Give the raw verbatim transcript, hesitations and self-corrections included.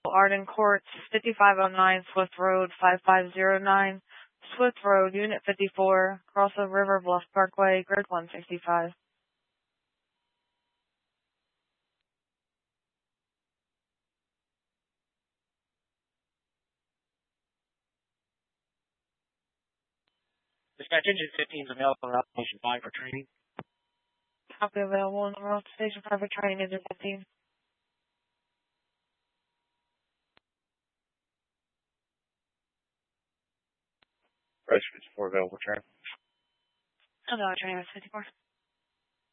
Arden Courts, fifty-five oh nine Swift Road, five five zero nine. Swift Road, Unit fifty-four, Crossover River Bluff Parkway, Grid one sixty-five. Dispatch engine fifteen is available on Route Station five for training. Copy available on the Route Station five for training, engine fifteen. Route fifty-four available for training. Oh no, training was fifty-four.